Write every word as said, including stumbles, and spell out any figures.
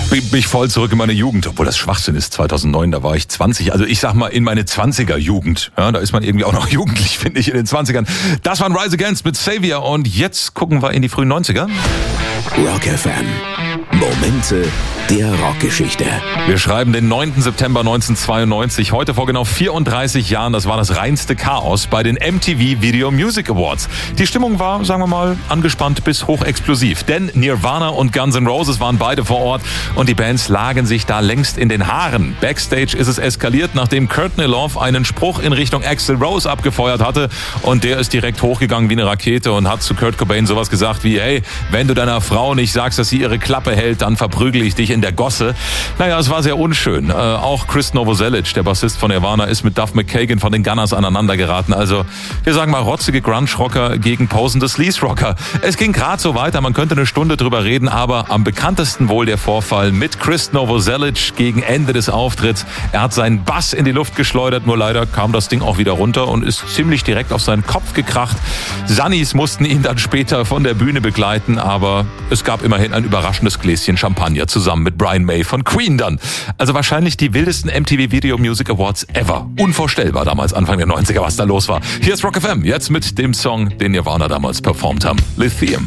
Bin ich voll zurück in meine Jugend, obwohl das Schwachsinn ist. zweitausendneun, da war ich zwanzig. Also ich sag mal in meine zwanziger-Jugend. Ja, da ist man irgendwie auch noch jugendlich, finde ich, in den zwanzigern. Das war Rise Against mit Savior und jetzt gucken wir in die frühen neunziger. Rock F M. Momente der Rockgeschichte. Wir schreiben den neunten September neunzehnhundertzweiundneunzig. Heute vor genau vierunddreißig Jahren. Das war das reinste Chaos bei den M T V Video Music Awards. Die Stimmung war, sagen wir mal, angespannt bis hochexplosiv. Denn Nirvana und Guns N' Roses waren beide vor Ort und die Bands lagen sich da längst in den Haaren. Backstage ist es eskaliert, nachdem Courtney Love einen Spruch in Richtung Axl Rose abgefeuert hatte. Und der ist direkt hochgegangen wie eine Rakete und hat zu Kurt Cobain sowas gesagt wie, hey, wenn du deiner Frau nicht sagst, dass sie ihre Klappe hält, dann verprügel ich dich in der Gosse. Naja, es war sehr unschön. Äh, auch Chris Novoselic, der Bassist von Nirvana, ist mit Duff McKagan von den Gunners aneinander geraten. Also, wir sagen mal rotzige Grunge-Rocker gegen posende Sleaze-Rocker. Es ging gerade so weiter, man könnte eine Stunde drüber reden, aber am bekanntesten wohl der Vorfall mit Chris Novoselic gegen Ende des Auftritts. Er hat seinen Bass in die Luft geschleudert, nur leider kam das Ding auch wieder runter und ist ziemlich direkt auf seinen Kopf gekracht. Sunnies mussten ihn dann später von der Bühne begleiten, aber es gab immerhin ein überraschendes Gläschen Champagner zusammen mit Brian May von Queen dann. Also wahrscheinlich die wildesten M T V Video Music Awards ever. Unvorstellbar damals, Anfang der neunziger, was da los war. Hier ist Rock F M, jetzt mit dem Song, den Nirvana damals performt haben. Lithium.